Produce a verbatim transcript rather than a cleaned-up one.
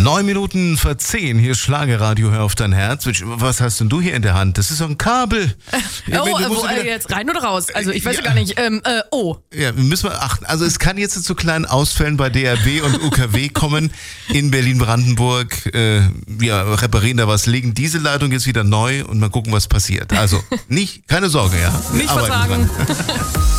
Neun Minuten vor zehn, hier ist Schlagerradio, hör auf dein Herz. Was hast denn du hier in der Hand? Das ist so ein Kabel. Ja, oh, wo, äh, jetzt rein oder raus? Also ich weiß ja gar nicht. Ähm, äh, oh. Ja, müssen wir achten. Also es kann jetzt zu kleinen Ausfällen bei D R B und U K W kommen in Berlin-Brandenburg. Äh, wir reparieren da was, legen diese Leitung jetzt wieder neu und mal gucken, was passiert. Also nicht, keine Sorge, ja. Nicht versagen.